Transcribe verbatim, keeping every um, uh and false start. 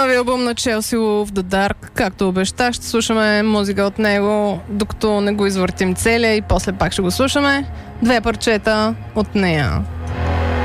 новия албум на Chelsea Wolf, The Dark. Както обещах, ще слушаме музика от него, докато не го извъртим целия и после пак ще го слушаме. Две парчета от нея.